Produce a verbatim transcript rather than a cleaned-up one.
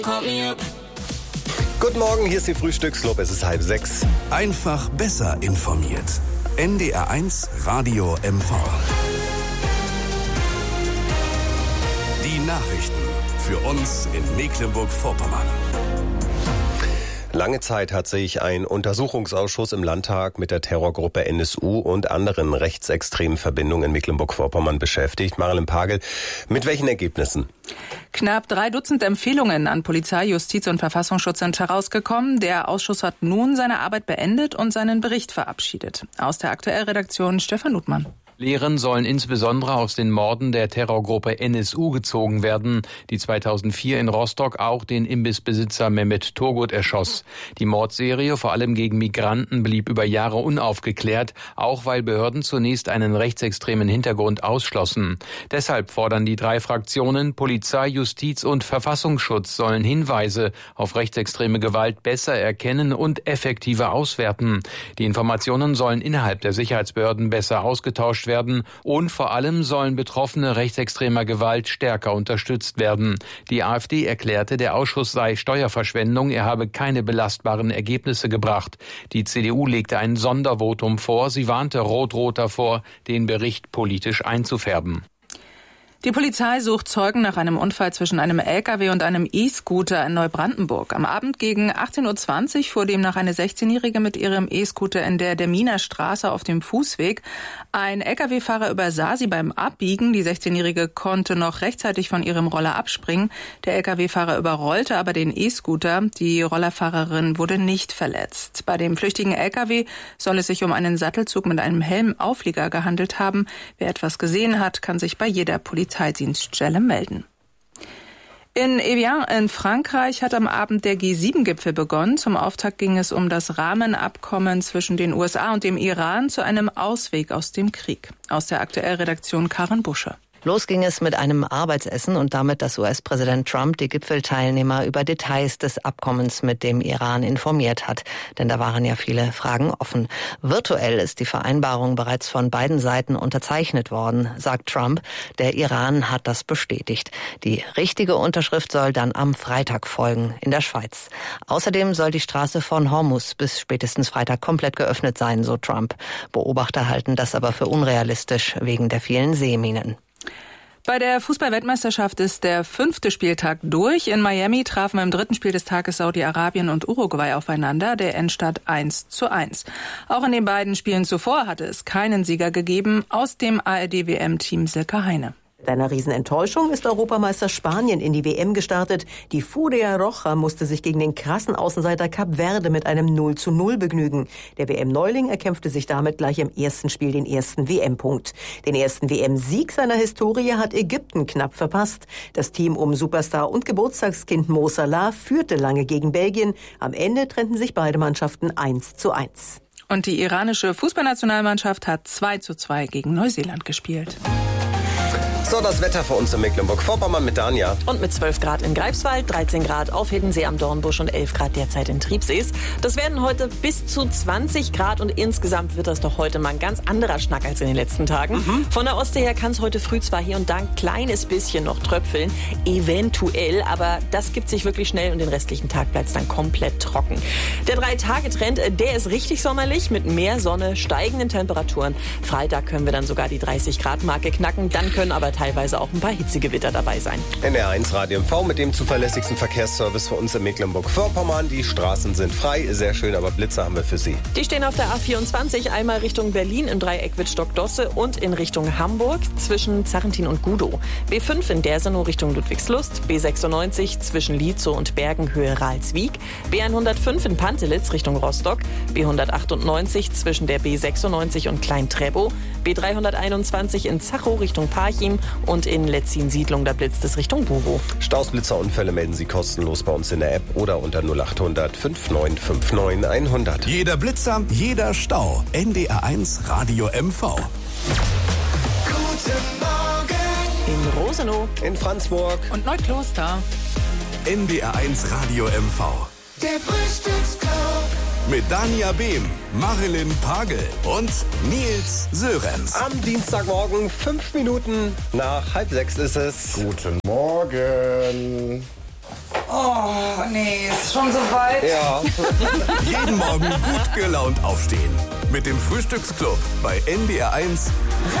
Guten Morgen, hier ist die Frühstücksclub, es ist halb sechs. Einfach besser informiert. N D R eins Radio M V. Die Nachrichten für uns in Mecklenburg-Vorpommern. Lange Zeit hat sich ein Untersuchungsausschuss im Landtag mit der Terrorgruppe N S U und anderen rechtsextremen Verbindungen in Mecklenburg-Vorpommern beschäftigt. Marilyn Pagel, mit welchen Ergebnissen? Knapp drei Dutzend Empfehlungen an Polizei, Justiz und Verfassungsschutz sind herausgekommen. Der Ausschuss hat nun seine Arbeit beendet und seinen Bericht verabschiedet. Aus der Aktuellredaktion Stefan Ludmann. Lehren sollen insbesondere aus den Morden der Terrorgruppe N S U gezogen werden, die zweitausendvier in Rostock auch den Imbissbesitzer Mehmet Turgut erschoss. Die Mordserie, vor allem gegen Migranten, blieb über Jahre unaufgeklärt, auch weil Behörden zunächst einen rechtsextremen Hintergrund ausschlossen. Deshalb fordern die drei Fraktionen, Polizei, Justiz und Verfassungsschutz sollen Hinweise auf rechtsextreme Gewalt besser erkennen und effektiver auswerten. Die Informationen sollen innerhalb der Sicherheitsbehörden besser ausgetauscht werden. werden und vor allem sollen Betroffene rechtsextremer Gewalt stärker unterstützt werden. Die AfD erklärte, der Ausschuss sei Steuerverschwendung, er habe keine belastbaren Ergebnisse gebracht. Die C D U legte ein Sondervotum vor, sie warnte Rot-Rot davor, den Bericht politisch einzufärben. Die Polizei sucht Zeugen nach einem Unfall zwischen einem L K W und einem E-Scooter in Neubrandenburg. Am Abend gegen achtzehn Uhr zwanzig fuhr demnach eine sechzehnjährige mit ihrem E-Scooter in der Deminer Straße auf dem Fußweg. Ein L K W-Fahrer übersah sie beim Abbiegen. Die sechzehnjährige konnte noch rechtzeitig von ihrem Roller abspringen. Der L K W-Fahrer überrollte aber den E-Scooter. Die Rollerfahrerin wurde nicht verletzt. Bei dem flüchtigen L K W soll es sich um einen Sattelzug mit einem Helmauflieger gehandelt haben. Wer etwas gesehen hat, kann sich bei jeder Polizei Polizeidienststelle melden. In Evian in Frankreich hat am Abend der G sieben Gipfel begonnen. Zum Auftakt ging es um das Rahmenabkommen zwischen den U S A und dem Iran zu einem Ausweg aus dem Krieg. Aus der Aktuellredaktion Karin Busche. Los ging es mit einem Arbeitsessen und damit, dass U S-Präsident Trump die Gipfelteilnehmer über Details des Abkommens mit dem Iran informiert hat. Denn da waren ja viele Fragen offen. Virtuell ist die Vereinbarung bereits von beiden Seiten unterzeichnet worden, sagt Trump. Der Iran hat das bestätigt. Die richtige Unterschrift soll dann am Freitag folgen in der Schweiz. Außerdem soll die Straße von Hormuz bis spätestens Freitag komplett geöffnet sein, so Trump. Beobachter halten das aber für unrealistisch wegen der vielen Seeminen. Bei der Fußball-Weltmeisterschaft ist der fünfte Spieltag durch. In Miami trafen im dritten Spiel des Tages Saudi-Arabien und Uruguay aufeinander, der Endstand eins zu eins. Auch in den beiden Spielen zuvor hatte es keinen Sieger gegeben, aus dem A R D-W M-Team Silke Heine. Mit einer Riesenenttäuschung ist Europameister Spanien in die W M gestartet. Die Furia Roja musste sich gegen den krassen Außenseiter Kap Verde mit einem null zu null begnügen. Der W M-Neuling erkämpfte sich damit gleich im ersten Spiel den ersten W M-Punkt. Den ersten W M-Sieg seiner Historie hat Ägypten knapp verpasst. Das Team um Superstar und Geburtstagskind Mo Salah führte lange gegen Belgien. Am Ende trennten sich beide Mannschaften eins zu eins. Und die iranische Fußballnationalmannschaft hat zwei zu zwei gegen Neuseeland gespielt. So, das Wetter für uns in Mecklenburg-Vorpommern mit Danja. Und mit zwölf Grad in Greifswald, dreizehn Grad auf Hiddensee am Dornbusch und elf Grad derzeit in Triebsees. Das werden heute bis zu zwanzig Grad und insgesamt wird das doch heute mal ein ganz anderer Schnack als in den letzten Tagen. Mhm. Von der Ostsee her kann es heute früh zwar hier und da ein kleines bisschen noch tröpfeln, eventuell, aber das gibt sich wirklich schnell und den restlichen Tag bleibt es dann komplett trocken. Der Drei-Tage-Trend, der ist richtig sommerlich mit mehr Sonne, steigenden Temperaturen. Freitag können wir dann sogar die dreißig Grad Marke knacken, dann können aber teilweise auch ein paar Hitzegewitter dabei sein. N R eins Radio M V mit dem zuverlässigsten Verkehrsservice für uns in Mecklenburg-Vorpommern. Die Straßen sind frei, sehr schön, aber Blitze haben wir für Sie. Die stehen auf der A vierundzwanzig, einmal Richtung Berlin im Dreieck Wittstock-Dosse und in Richtung Hamburg zwischen Zarrentin und Gudow. B fünf in Dersenow Richtung Ludwigslust, B sechsundneunzig zwischen Lietzow und Bergen Höhe Ralswiek, B hundertfünf in Pantelitz Richtung Rostock, B hundertachtundneunzig zwischen der B sechsundneunzig und Klein-Treppow, B dreihunderteinundzwanzig in Zachow Richtung Parchim und in Letzin-Siedlung, da blitzt es Richtung Burow. Staus, Blitzer, Unfälle melden Sie kostenlos bei uns in der App oder unter null acht hundert fünfundneunzig neunundfünfzig hundert. Jeder Blitzer, jeder Stau. N D R eins Radio M V. Guten Morgen. In Rosenow, in Franzburg und Neukloster. N D R eins Radio M V. Der Frühstücksclub. Mit Danja Behm, Marilyn Pagel und Nils Sörenz. Am Dienstagmorgen, fünf Minuten nach halb sechs ist es. Guten Morgen. Oh, nee, ist schon so weit. Ja. Jeden Morgen gut gelaunt aufstehen. Mit dem Frühstücksclub bei N D R eins.